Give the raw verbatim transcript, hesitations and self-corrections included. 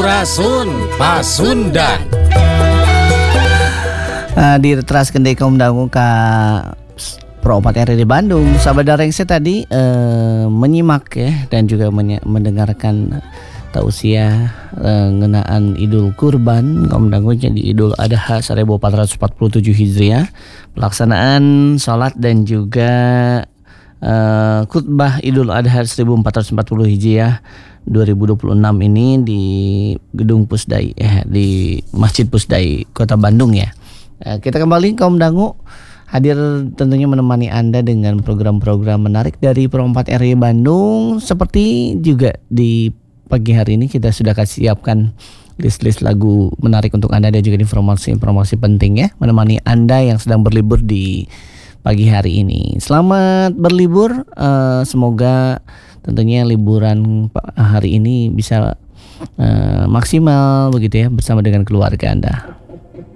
Sampurasun Pasundan. Uh, di Retras Kendai kaum dangu ka Pro empat R I di Bandung. Sahabat Darengse tadi uh, menyimak ya dan juga menye- mendengarkan tausiah uh, ngenaan Idul Kurban kaum dangu jadi Idul Adha seribu empat ratus empat puluh tujuh Hijriah, pelaksanaan salat dan juga uh, khutbah Idul Adha seribu empat ratus empat puluh Hijriah dua ribu dua puluh enam ini di Gedung Pusdai eh di Masjid Pusdai Kota Bandung ya. Kita kembali kaum dangu hadir tentunya menemani Anda dengan program-program menarik dari Pro empat R I Bandung. Seperti juga di pagi hari ini kita sudah kasih siapkan list-list lagu menarik untuk Anda dan juga informasi-informasi penting ya, menemani Anda yang sedang berlibur di pagi hari ini. Selamat berlibur, uh, semoga tentunya liburan hari ini bisa uh, maksimal begitu ya bersama dengan keluarga Anda.